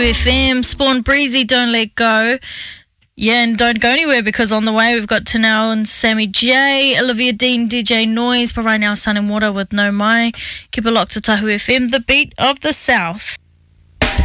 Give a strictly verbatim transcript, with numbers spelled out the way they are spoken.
F M, Spawn Breezy, Don't Let Go. Yeah, and don't go anywhere because on the way we've got Tanel and Sammy J, Olivia Dean, D J Noise, but right now Sun and Water with No Mai. Keep it locked to Tahu F M, the beat of the South.